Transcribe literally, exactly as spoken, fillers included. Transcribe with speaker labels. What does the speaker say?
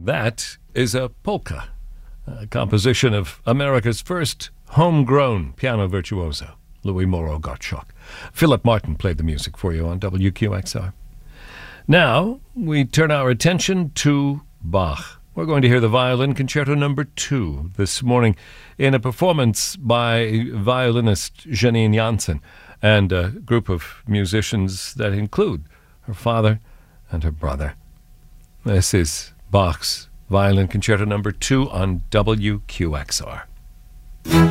Speaker 1: That is a polka, a composition of America's first homegrown piano virtuoso, Louis Moreau Gottschalk. Philip Martin played the music for you on W Q X R. Now, we turn our attention to Bach. We're going to hear the Violin Concerto Number Two this morning in a performance by violinist Janine Jansen and a group of musicians that include her father and her brother. This is Bach's Violin Concerto Number Two on W Q X R.